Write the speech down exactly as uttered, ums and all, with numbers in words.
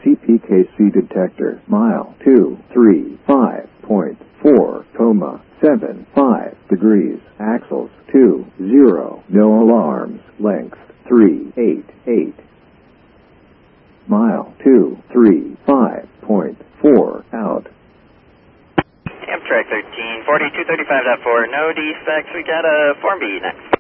C P K C detector. Mile two three five point four, comma, seven five degrees. Axles two zero. No alarms. Length three eight eight. Mile two three five point four out. Amtrak thirteen forty-two thirty-five point four, no defects. We got a Form B next.